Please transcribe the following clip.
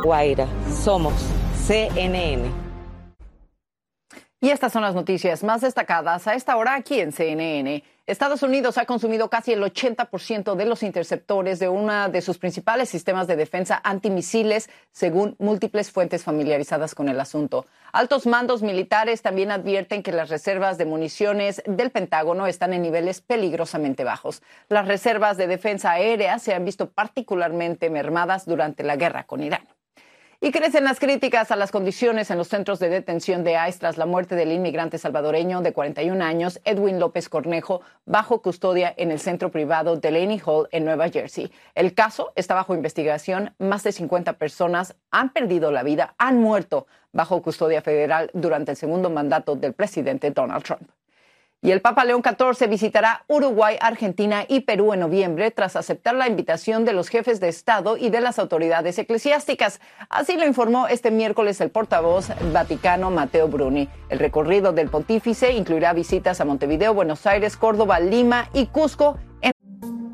Guaira, somos CNN. Y estas son las noticias más destacadas a esta hora aquí en CNN. Estados Unidos ha consumido casi el 80% de los interceptores de uno de sus principales sistemas de defensa antimisiles, según múltiples fuentes familiarizadas con el asunto. Altos mandos militares también advierten que las reservas de municiones del Pentágono están en niveles peligrosamente bajos. Las reservas de defensa aérea se han visto particularmente mermadas durante la guerra con Irán. Y crecen las críticas a las condiciones en los centros de detención de ICE tras la muerte del inmigrante salvadoreño de 41 años, Edwin López Cornejo, bajo custodia en el centro privado Delaney Hall en Nueva Jersey. El caso está bajo investigación. Más de 50 personas han perdido la vida, han muerto bajo custodia federal durante el segundo mandato del presidente Donald Trump. Y el Papa León XIV visitará Uruguay, Argentina y Perú en noviembre tras aceptar la invitación de los jefes de Estado y de las autoridades eclesiásticas. Así lo informó este miércoles el portavoz vaticano Matteo Bruni. El recorrido del pontífice incluirá visitas a Montevideo, Buenos Aires, Córdoba, Lima y Cusco